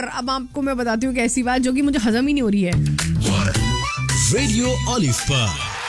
अब आपको मैं बताती हूँ कैसी बात जो कि मुझे हजम ही नहीं हो रही है। रेडियो ऑलिव पर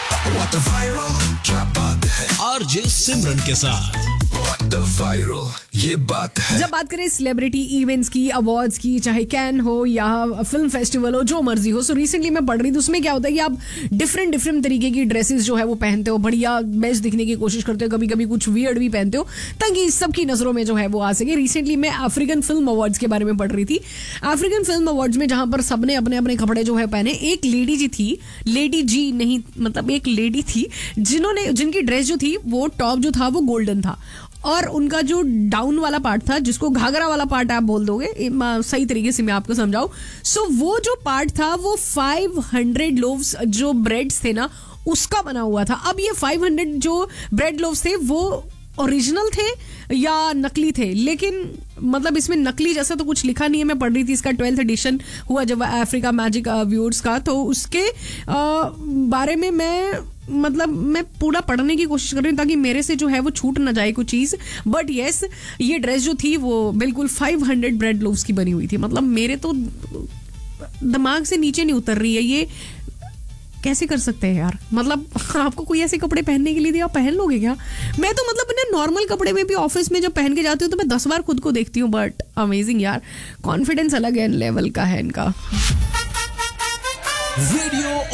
आरजे सिमरन के साथ ये बात है। जब बात करें सेलिब्रिटी इवेंट्स की, अवार्ड्स की, चाहे कैन हो या फिल्म फेस्टिवल हो, जो मर्जी हो, सो रिसेंटली मैं पढ़ रही थी, उसमें क्या होता है कि आप डिफरेंट तरीके की ड्रेसेस जो है वो पहनते हो, बढ़िया बेस्ट दिखने की कोशिश करते हो, कभी कभी कुछ वियर्ड भी पहनते हो ताकि सबकी नजरों में जो है वो आ सके। रिसेंटली मैं अफ्रीकन फिल्म अवार्ड्स के बारे में पढ़ रही थी। अफ्रीकन फिल्म अवार्ड्स में जहां पर सबने अपने अपने कपड़े जो है पहने, एक लेडी जी थी, लेडी जी नहीं मतलब एक लेडी थी जिनकी ड्रेस जो थी वो टॉप जो था वो गोल्डन था और उनका जो डाउन वाला पार्ट था, जिसको घाघरा वाला पार्ट आप बोल दोगे, सही तरीके से मैं आपको समझाऊं, सो वो जो पार्ट था वो 500 लोव्स जो ब्रेड्स थे ना उसका बना हुआ था। अब ये 500 जो ब्रेड लोव्स थे वो ओरिजिनल थे या नकली थे, लेकिन मतलब इसमें नकली जैसा तो कुछ लिखा नहीं है। मैं पढ़ रही थी, इसका 12th एडिशन हुआ जब अफ्रीका मैजिक व्यूअर्स का, तो उसके बारे में मैं पूरा पढ़ने की कोशिश कर रही हूँ ताकि मेरे से जो है वो छूट ना जाए कुछ चीज। बट यस, ये ड्रेस जो थी वो बिल्कुल 500 ब्रेड लोव्स की बनी हुई थी। मतलब मेरे तो दिमाग से नीचे नहीं उतर रही है, ये कैसे कर सकते हैं यार। मतलब आपको कोई ऐसे कपड़े पहनने के लिए दिया, आप पहन लोगे क्या? मैं तो मतलब अपने नॉर्मल कपड़े में भी ऑफिस में जब पहन के जाती हूँ तो मैं 10 बार खुद को देखती हूँ। बट अमेजिंग यार, कॉन्फिडेंस अलग है लेवल का है इनका। रेडियो